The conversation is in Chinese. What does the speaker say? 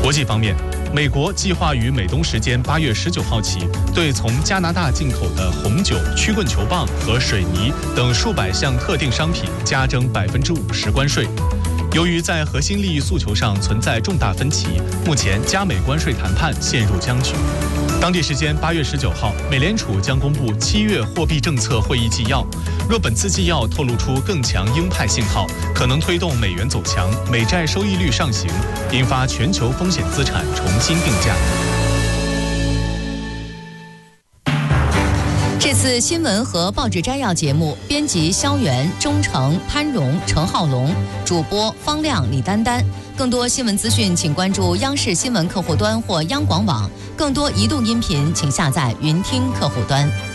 国际方面，美国计划于美东时间8月19号起，对从加拿大进口的红酒、曲棍球棒和水泥等数百项特定商品加征50%关税。由于在核心利益诉求上存在重大分歧，目前加美关税谈判陷入僵局。当地时间8月19号，美联储将公布7月货币政策会议纪要。若本次纪要透露出更强鹰派信号，可能推动美元走强，美债收益率上行，引发全球风险资产重新定价。 这次新闻和报纸摘要节目，编辑肖元、钟诚、潘荣、陈浩龙，主播方亮、李丹丹。更多新闻资讯，请关注央视新闻客户端或央广网。更多移动音频，请下载云听客户端。